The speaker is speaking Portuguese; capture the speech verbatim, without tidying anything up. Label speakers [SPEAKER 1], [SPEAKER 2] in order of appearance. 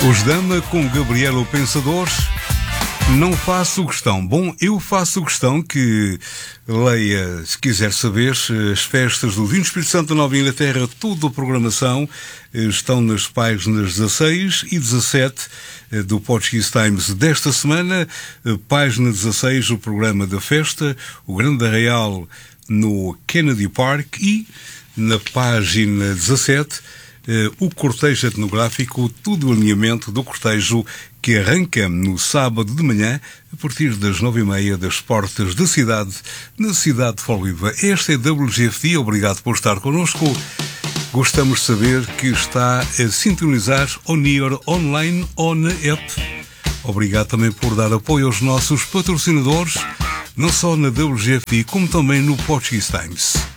[SPEAKER 1] Os Dama com Gabriel o Pensador. Não faço questão. Bom, eu faço questão que leia, se quiser saber, as festas do Vinho do Espírito Santo da Nova Inglaterra, toda a programação, estão nas páginas dezasseis e dezassete do Portuguese Times desta semana. Página dezasseis, o programa da festa, o Grande Arraial no Kennedy Park, e na página dezassete, o cortejo etnográfico, todo o alinhamento do cortejo que arranca no sábado de manhã, a partir das nove e meia, das portas da cidade, na cidade de Foliva. Esta é a W G F D, obrigado por estar connosco. Gostamos de saber que está a sintonizar on air, online, on app. Obrigado também por dar apoio aos nossos patrocinadores, não só na W G F D, como também no Portuguese Times.